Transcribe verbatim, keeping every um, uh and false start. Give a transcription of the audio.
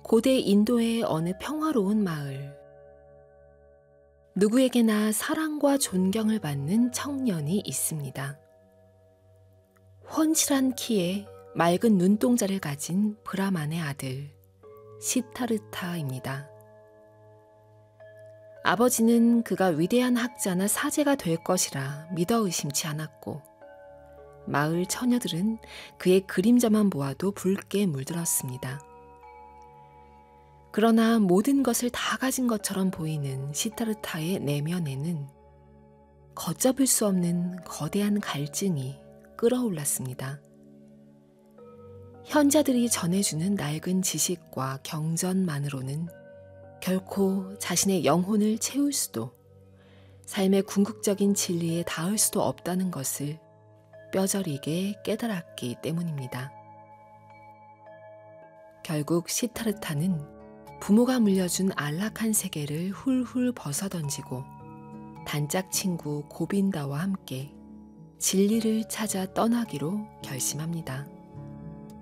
고대 인도의 어느 평화로운 마을. 누구에게나 사랑과 존경을 받는 청년이 있습니다. 훤칠한 키에 맑은 눈동자를 가진 브라만의 아들, 시타르타입니다. 아버지는 그가 위대한 학자나 사제가 될 것이라 믿어 의심치 않았고, 마을 처녀들은 그의 그림자만 보아도 붉게 물들었습니다. 그러나 모든 것을 다 가진 것처럼 보이는 시타르타의 내면에는 걷잡을 수 없는 거대한 갈증이 끓어올랐습니다. 현자들이 전해주는 낡은 지식과 경전만으로는 결코 자신의 영혼을 채울 수도, 삶의 궁극적인 진리에 닿을 수도 없다는 것을 뼈저리게 깨달았기 때문입니다. 결국 시타르타는 부모가 물려준 안락한 세계를 훌훌 벗어던지고 단짝 친구 고빈다와 함께 진리를 찾아 떠나기로 결심합니다.